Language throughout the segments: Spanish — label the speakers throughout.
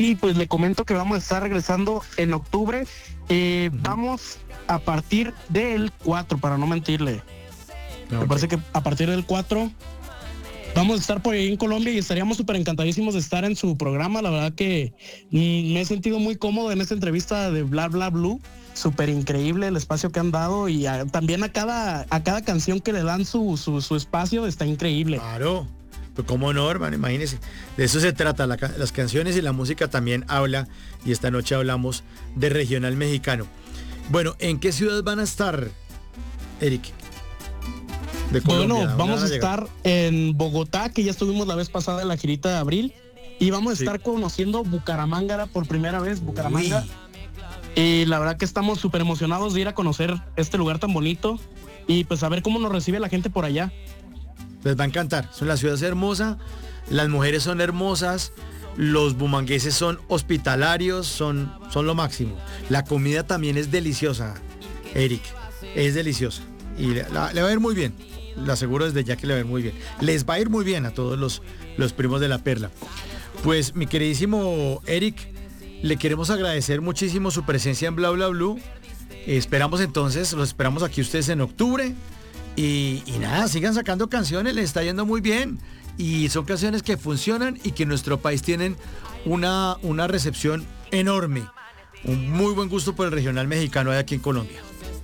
Speaker 1: Sí, pues le comento que vamos a estar regresando en octubre. Vamos a partir del 4, para no mentirle. Me parece que a partir del 4 vamos a estar por ahí en Colombia y estaríamos súper encantadísimos de estar en su programa. La verdad que me he sentido muy cómodo en esta entrevista de Bla Bla Blue. Súper increíble el espacio que han dado y también a cada canción que le dan su espacio está increíble.
Speaker 2: Claro, pues cómo no, hermano, imagínese. De eso se trata, las canciones y la música también habla, y esta noche hablamos de regional mexicano. Bueno, ¿en qué ciudad van a estar, Eric?
Speaker 1: De Colombia. Bueno, vamos a estar en Bogotá, que ya estuvimos la vez pasada en la girita de abril, y vamos a estar conociendo Bucaramanga por primera vez, Bucaramanga. Uy. Y la verdad que estamos súper emocionados de ir a conocer este lugar tan bonito y pues a ver cómo nos recibe la gente por allá.
Speaker 2: Les va a encantar, la ciudad es hermosa, las mujeres son hermosas, los bumangueses son hospitalarios, son lo máximo. La comida también es deliciosa, Eric, es deliciosa y le va a ir muy bien. Le aseguro desde ya que le va a ir muy bien. Les va a ir muy bien a todos los primos de la Perla. Pues mi queridísimo Eric, le queremos agradecer muchísimo su presencia en Bla Bla Blue. Esperamos entonces, los esperamos aquí ustedes en octubre. Y nada, sigan sacando canciones, les está yendo muy bien. Y son canciones que funcionan y que en nuestro país tienen una recepción enorme. Un muy buen gusto por el regional mexicano de aquí en Colombia.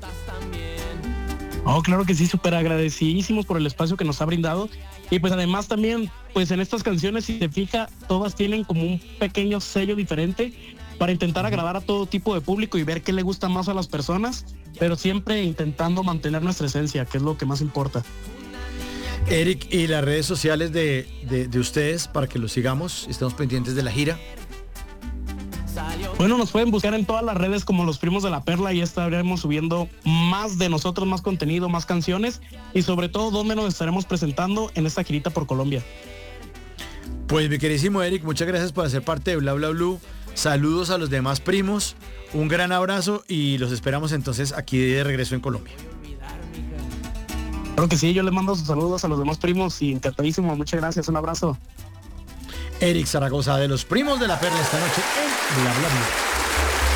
Speaker 1: Oh, claro que sí, súper agradecidísimos por el espacio que nos ha brindado. Y pues además también, pues en estas canciones, si se fija, todas tienen como un pequeño sello diferente para intentar agradar a todo tipo de público y ver qué le gusta más a las personas, pero siempre intentando mantener nuestra esencia, que es lo que más importa.
Speaker 2: Eric, y las redes sociales de ustedes para que los sigamos, estamos pendientes de la gira.
Speaker 1: Bueno, nos pueden buscar en todas las redes como Los Primos de la Perla y estaremos subiendo más de nosotros, más contenido, más canciones y sobre todo dónde nos estaremos presentando en esta girita por Colombia.
Speaker 2: Pues mi queridísimo Eric, muchas gracias por hacer parte de Bla Bla Blue. Saludos a los demás primos, un gran abrazo y los esperamos entonces aquí de regreso en Colombia.
Speaker 1: Claro que sí, yo les mando sus saludos a los demás primos y encantadísimo, muchas gracias, un abrazo.
Speaker 2: Eric Zaragoza de Los Primos de la Perla esta noche en Bla Bla Bla.